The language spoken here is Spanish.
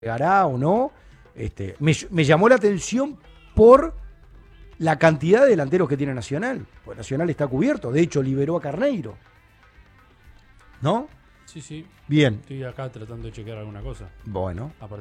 llegará o no. Me llamó la atención por la cantidad de delanteros que tiene Nacional. Pues Nacional está cubierto. De hecho, liberó a Carneiro. ¿No? Sí, sí. Bien. Estoy acá tratando de chequear alguna cosa. Bueno. A partir